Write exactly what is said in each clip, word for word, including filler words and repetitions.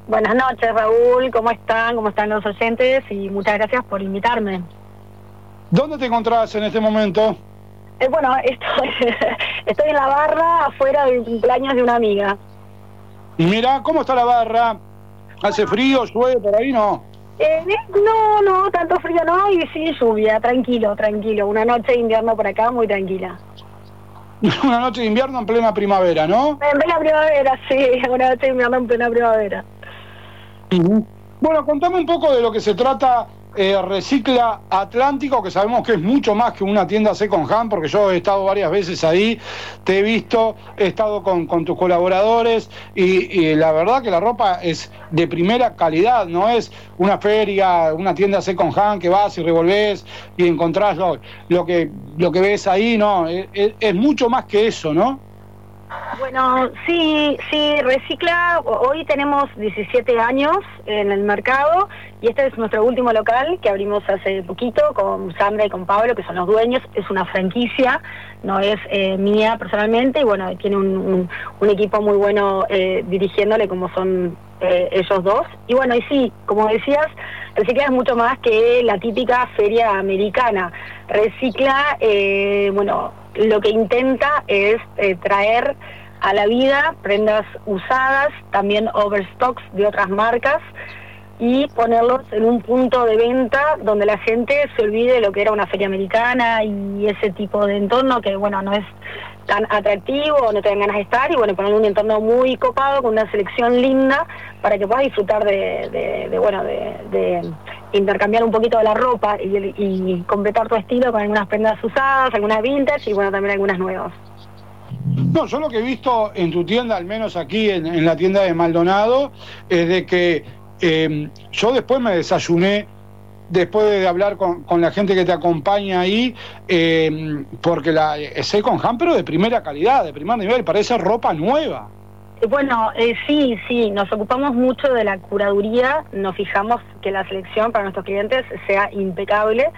Buenas noches, Raúl, ¿cómo están? ¿Cómo están los oyentes? Y muchas gracias por invitarme. ¿Dónde te encontrás en este momento? Eh, bueno, estoy, estoy en la barra afuera del cumpleaños de una amiga. Y mira, ¿cómo está la barra? ¿Hace frío, llueve por ahí, no? Eh, no, no, tanto frío no, y sí lluvia, tranquilo, tranquilo. Una noche de invierno por acá, muy tranquila. Una noche de invierno en plena primavera, ¿no? En plena primavera, sí, una noche de invierno en plena primavera. Uh-huh. Bueno, contame un poco de lo que se trata eh, Recicla Atlántico, que sabemos que es mucho más que una tienda second hand, porque yo he estado varias veces ahí, te he visto, he estado con, con tus colaboradores y, y la verdad que la ropa es de primera calidad, no es una feria, una tienda second hand que vas y revolvés y encontrás lo, lo, que, lo que ves ahí, no, es, es mucho más que eso, ¿no? Bueno, sí, sí, Recicla, hoy tenemos diecisiete años en el mercado y este es nuestro último local que abrimos hace poquito con Sandra y con Pablo, que son los dueños. Es una franquicia, no es eh, mía personalmente, y bueno, tiene un, un, un equipo muy bueno eh, dirigiéndole, como son eh, ellos dos. Y bueno, y sí, como decías, Recicla es mucho más que la típica feria americana. Recicla, eh, bueno, lo que intenta es eh, traer a la vida prendas usadas, también overstocks de otras marcas, y ponerlos en un punto de venta donde la gente se olvide de lo que era una feria americana y ese tipo de entorno que, bueno, no es tan atractivo, no te dan ganas de estar, y bueno, poner un entorno muy copado con una selección linda para que puedas disfrutar de, de, de bueno, de, de intercambiar un poquito de la ropa y, y completar tu estilo con algunas prendas usadas, algunas vintage y bueno, también algunas nuevas. No, yo lo que he visto en tu tienda, al menos aquí en, en la tienda de Maldonado, es de que eh, yo después me desayuné, después de hablar con, con la gente que te acompaña ahí, eh, porque la es second hand, pero de primera calidad, de primer nivel, parece ropa nueva. Bueno, eh, sí, sí, nos ocupamos mucho de la curaduría, nos fijamos que la selección para nuestros clientes sea impecable.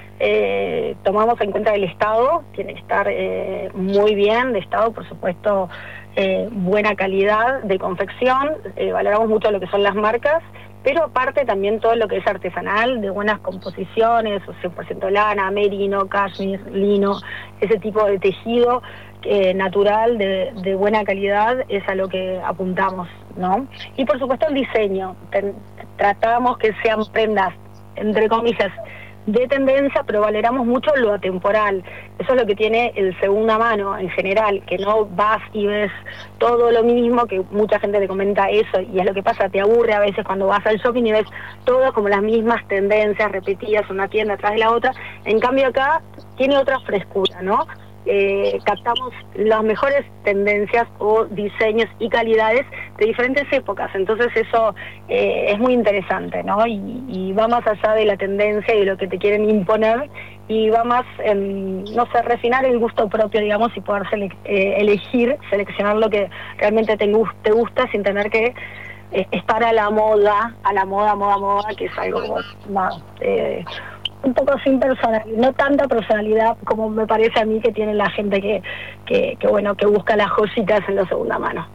Eh, tomamos en cuenta el estado, tiene que estar eh, muy bien de estado, por supuesto, eh, buena calidad de confección, eh, valoramos mucho lo que son las marcas, pero aparte también todo lo que es artesanal, de buenas composiciones, o cien por ciento lana, merino, cashmere, lino, ese tipo de tejido eh, natural, de, de buena calidad, es a lo que apuntamos, ¿no? Y por supuesto el diseño, Ten, tratamos que sean prendas, entre comillas, de tendencia, pero valoramos mucho lo atemporal. Eso es lo que tiene el segunda mano en general, que no vas y ves todo lo mismo, que mucha gente te comenta eso, y es lo que pasa, te aburre a veces cuando vas al shopping y ves todo como las mismas tendencias repetidas, una tienda atrás de la otra. En cambio acá tiene otra frescura, ¿no? Eh, captamos las mejores tendencias o diseños y calidades de diferentes épocas, entonces eso eh, es muy interesante, ¿no? Y, y va más allá de la tendencia y de lo que te quieren imponer, y va más en, no sé, refinar el gusto propio, digamos, y poder sele eh, elegir, seleccionar lo que realmente te, te gusta sin tener que eh, estar a la moda, a la moda, moda, moda, que es algo como más... Eh, un poco sin personalidad, no tanta personalidad como me parece a mí que tiene la gente que, que, que bueno, que busca las joyitas en la segunda mano.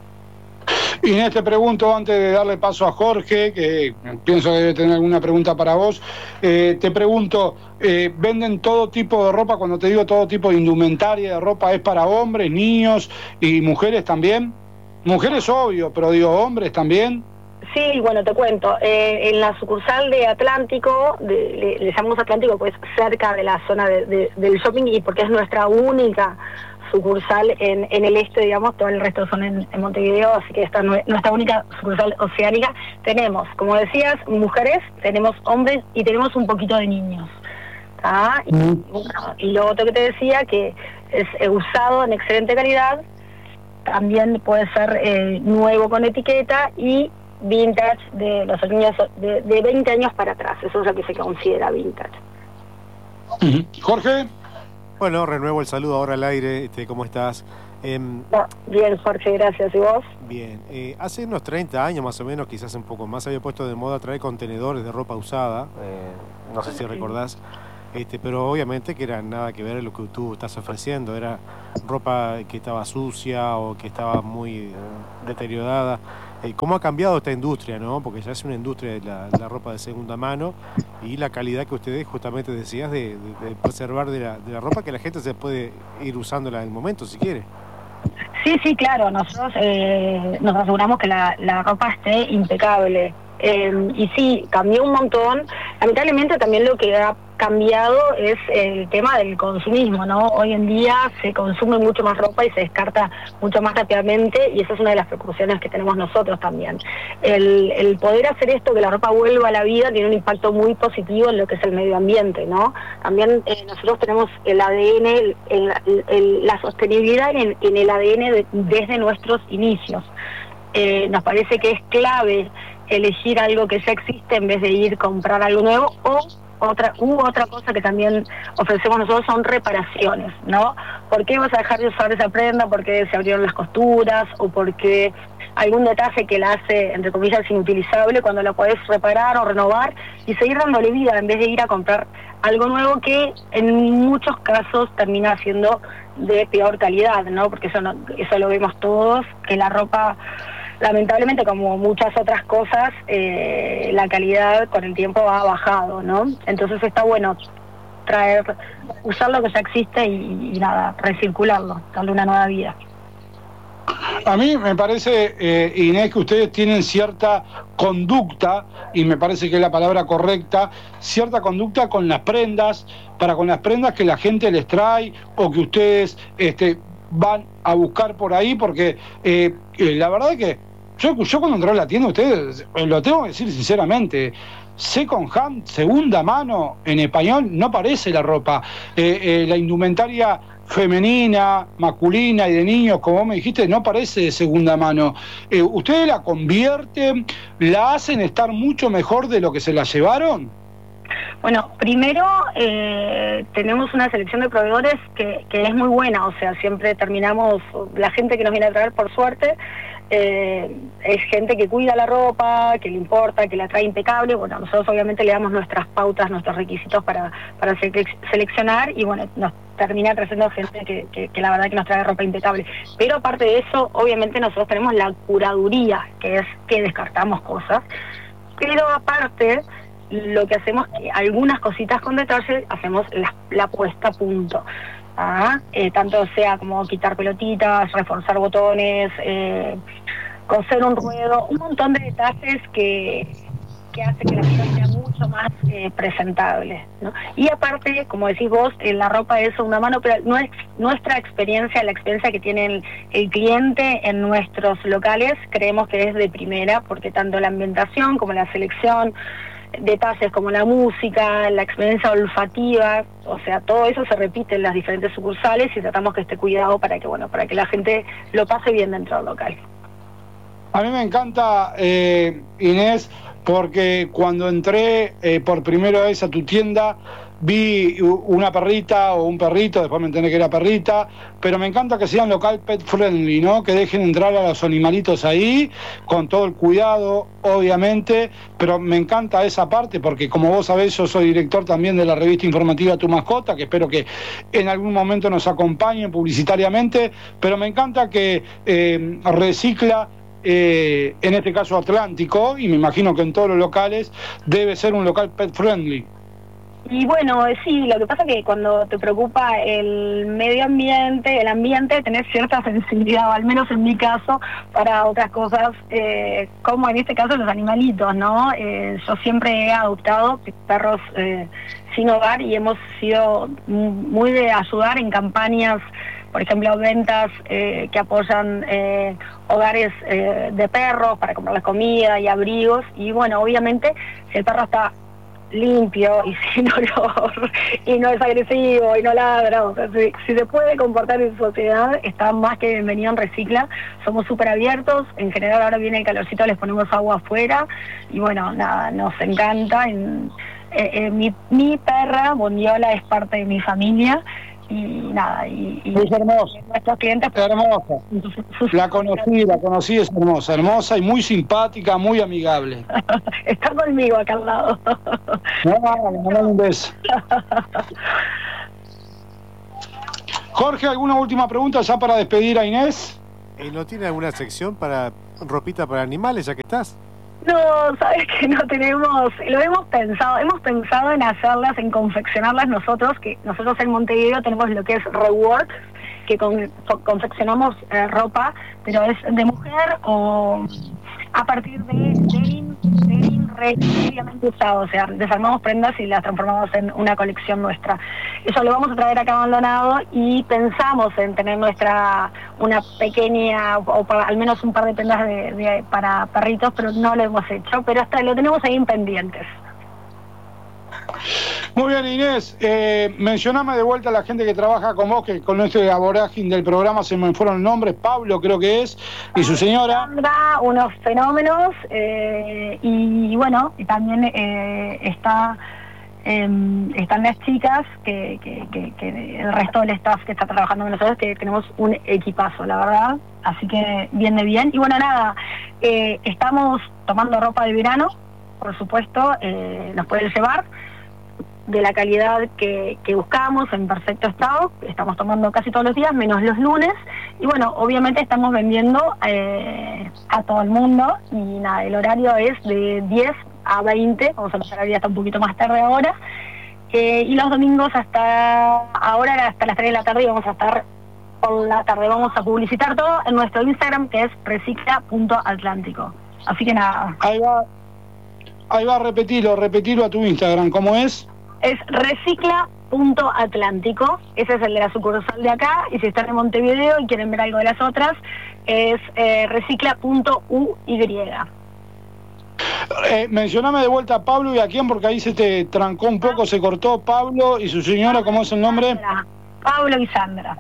Inés, te pregunto, antes de darle paso a Jorge, que pienso que debe tener alguna pregunta para vos, eh, te pregunto, eh, ¿venden todo tipo de ropa? Cuando te digo todo tipo de indumentaria de ropa, ¿es para hombres, niños y mujeres también? Mujeres obvio, pero digo, ¿hombres también? Sí, bueno, te cuento, eh, en la sucursal de Atlántico, de, le, le llamamos Atlántico pues cerca de la zona de, de, del shopping, y porque es nuestra única sucursal en, en el este, digamos, todo el resto son en, en Montevideo, así que esta es nuestra única sucursal oceánica. Tenemos, como decías, mujeres, tenemos hombres y tenemos un poquito de niños. ¿Ah? Y, bueno, y lo otro que te decía, que es eh, usado en excelente calidad, también puede ser eh, nuevo con etiqueta y vintage de los años de, de veinte años para atrás, eso es lo que se considera vintage. Jorge. Bueno, renuevo el saludo ahora al aire, este, ¿cómo estás? Eh, no, bien, Jorge, gracias. ¿Y vos? Bien, eh, hace unos treinta años más o menos, quizás un poco más, había puesto de moda traer contenedores de ropa usada, eh, no sé si recordás, este, pero obviamente que era nada que ver a lo que tú estás ofreciendo, era ropa que estaba sucia o que estaba muy eh, deteriorada. eh, cómo ha cambiado esta industria, ¿no? Porque ya es una industria de la, la ropa de segunda mano y la calidad que ustedes justamente decías de, de, de preservar de la, de la ropa, que la gente se puede ir usándola en el momento si quiere. Sí, sí, claro, nosotros eh, nos aseguramos que la, la ropa esté impecable. Eh, y sí, cambió un montón. Lamentablemente también lo que ha cambiado es el tema del consumismo, ¿no? Hoy en día se consume mucho más ropa y se descarta mucho más rápidamente, y esa es una de las preocupaciones que tenemos nosotros también. El, el poder hacer esto, que la ropa vuelva a la vida, tiene un impacto muy positivo en lo que es el medio ambiente, ¿no? También eh, nosotros tenemos el A D N, el, el, el, la sostenibilidad en, en el A D N de, desde nuestros inicios. Eh, nos parece que es clave elegir algo que ya existe en vez de ir a comprar algo nuevo, o otra u otra cosa que también ofrecemos nosotros son reparaciones, ¿no? ¿Por qué vas a dejar de usar esa prenda? ¿Porque se abrieron las costuras? ¿O porque algún detalle que la hace, entre comillas, inutilizable, cuando la podés reparar o renovar y seguir dándole vida en vez de ir a comprar algo nuevo que en muchos casos termina siendo de peor calidad, ¿no? Porque eso, no, eso lo vemos todos, que la ropa, lamentablemente, como muchas otras cosas, eh, la calidad con el tiempo ha bajado, ¿no? Entonces está bueno traer, usar lo que ya existe y, y nada, recircularlo, darle una nueva vida. A mí me parece, eh, Inés, que ustedes tienen cierta conducta, y me parece que es la palabra correcta, cierta conducta con las prendas, para con las prendas que la gente les trae o que ustedes este, van a buscar por ahí, porque eh, eh, la verdad es que yo, yo cuando entré a la tienda, ustedes, lo tengo que decir sinceramente, second hand, segunda mano, en español, no parece la ropa. Eh, eh, la indumentaria femenina, masculina y de niños, como vos me dijiste, no parece de segunda mano. Eh, ¿Ustedes la convierten, la hacen estar mucho mejor de lo que se la llevaron? Bueno, primero eh, tenemos una selección de proveedores que, que es muy buena, o sea, siempre terminamos, la gente que nos viene a traer, por suerte, eh, es gente que cuida la ropa, que le importa, que la trae impecable. Bueno, nosotros obviamente le damos nuestras pautas, nuestros requisitos para, para seleccionar, y bueno, nos termina trayendo gente que, que, que la verdad que nos trae ropa impecable. Pero aparte de eso, obviamente nosotros tenemos la curaduría, que es que descartamos cosas, pero aparte lo que hacemos, que algunas cositas con detalle, hacemos la, la puesta a punto. ¿Ah? Eh, tanto sea como quitar pelotitas, reforzar botones, eh, coser un ruedo, un montón de detalles que, que hace que la pieza sea mucho más eh, presentable, ¿no? Y aparte, como decís vos, eh, la ropa es una mano, pero no es, nuestra experiencia, la experiencia que tiene el, el cliente en nuestros locales, creemos que es de primera, porque tanto la ambientación como la selección, detalles como la música, la experiencia olfativa, o sea, todo eso se repite en las diferentes sucursales, y tratamos que esté cuidado para que, bueno, para que la gente lo pase bien dentro del local. A mí me encanta, eh, Inés, porque cuando entré eh, por primera vez a tu tienda, vi una perrita o un perrito, después me enteré que era perrita, pero me encanta que sean local pet friendly, ¿no? Que dejen entrar a los animalitos ahí, con todo el cuidado, obviamente, pero me encanta esa parte, porque como vos sabés, yo soy director también de la revista informativa Tu Mascota, que espero que en algún momento nos acompañen publicitariamente, pero me encanta que eh, recicla, eh, en este caso Atlántico, y me imagino que en todos los locales debe ser un local pet friendly. Y bueno, sí, lo que pasa es que cuando te preocupa el medio ambiente, el ambiente, tenés cierta sensibilidad, o al menos en mi caso, para otras cosas, eh, como en este caso los animalitos, ¿no? Eh, yo siempre he adoptado perros eh, sin hogar, y hemos sido muy de ayudar en campañas, por ejemplo, ventas eh, que apoyan eh, hogares eh, de perros para comprarles comida y abrigos, y bueno, obviamente, si el perro está limpio y sin olor y no es agresivo y no ladra, o sea, si, si se puede comportar en sociedad, está más que bienvenido en Recicla. Somos súper abiertos, en general ahora viene el calorcito, les ponemos agua afuera, y bueno, nada, nos encanta. En, eh, eh, mi, mi perra Bondiola es parte de mi familia, y nada, y, y es hermosa, nuestros clientes, es hermosa, la conocí, la conocí, es hermosa, hermosa y muy simpática, muy amigable. Está conmigo acá al lado. No, no, no, un beso. Jorge, ¿alguna última pregunta ya para despedir a Inés? ¿No tiene alguna sección para ropita para animales ya que estás? No, sabes que no tenemos, lo hemos pensado, hemos pensado en hacerlas, en confeccionarlas nosotros, que nosotros en Montevideo tenemos lo que es Rework, que con, confeccionamos eh, ropa, pero es de mujer o a partir de denim, denim previamente usado, o sea, desarmamos prendas y las transformamos en una colección nuestra. Eso lo vamos a traer acá a Maldonado y pensamos en tener nuestra, una pequeña, o para, al menos un par de prendas de, de, para perritos, pero no lo hemos hecho, pero hasta lo tenemos ahí en pendientes. Muy bien, Inés, eh, mencioname de vuelta a la gente que trabaja con vos, que con este aborágine del programa se me fueron nombres, Pablo creo que es, y su señora. Sandra, unos fenómenos, eh, y bueno, y también eh, está eh, están las chicas, que, que, que, que el resto del staff que está trabajando con nosotros, que tenemos un equipazo, la verdad, así que viene bien. Y bueno, nada, eh, estamos tomando ropa de verano, por supuesto, eh, nos pueden llevar, de la calidad que, que buscamos, en perfecto estado. Estamos tomando casi todos los días, menos los lunes, y bueno, obviamente estamos vendiendo eh, a todo el mundo, y nada, el horario es de diez a veinte, vamos a empezar a abrir hasta un poquito más tarde ahora, eh, y los domingos hasta ahora, hasta las tres de la tarde, y vamos a estar por la tarde, vamos a publicitar todo en nuestro Instagram, que es recicla punto atlántico. Así que nada. Ahí va, ahí va, repetilo, repetilo a tu Instagram, ¿cómo es? Es recicla punto atlántico, ese es el de la sucursal de acá, y si están en Montevideo y quieren ver algo de las otras, es eh, recicla punto u y. Eh, mencioname de vuelta a Pablo y a quién, porque ahí se te trancó un poco, se cortó. Pablo y su señora, ¿cómo es el nombre? Pablo y Sandra.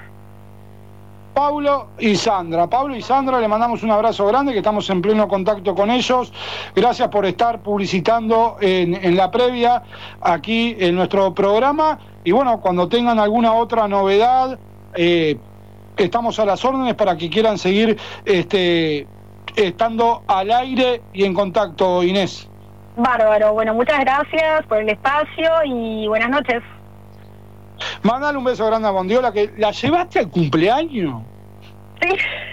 Pablo y Sandra. Pablo y Sandra, le mandamos un abrazo grande, que estamos en pleno contacto con ellos. Gracias por estar publicitando en, en la previa aquí en nuestro programa. Y bueno, cuando tengan alguna otra novedad, eh, estamos a las órdenes para que quieran seguir este, estando al aire y en contacto, Inés. Bárbaro. Bueno, muchas gracias por el espacio y buenas noches. Mandale un beso grande a Bondiola, que la llevaste al cumpleaños. Sí,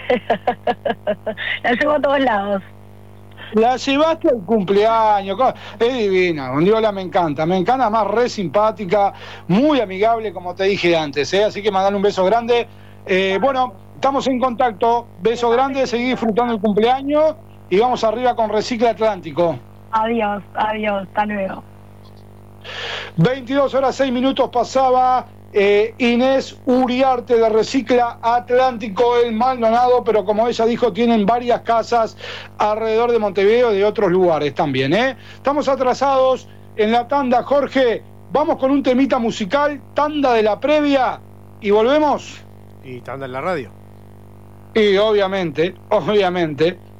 la llevo a todos lados. La llevaste al cumpleaños, es divina, Bondiola me encanta, me encanta, más re simpática, muy amigable, como te dije antes, ¿eh? Así que mandale un beso grande. Eh, bueno, estamos en contacto, beso grande, seguí disfrutando el cumpleaños y vamos arriba con Recicla Atlántico. Adiós, adiós, hasta luego. veintidós horas seis minutos pasaba eh, Inés Uriarte de Recicla Atlántico el Maldonado, pero como ella dijo, tienen varias casas alrededor de Montevideo y de otros lugares también, ¿eh? Estamos atrasados en la tanda, Jorge. Vamos con un temita musical, tanda de la previa, y volvemos. Y tanda en la radio. Y obviamente, obviamente.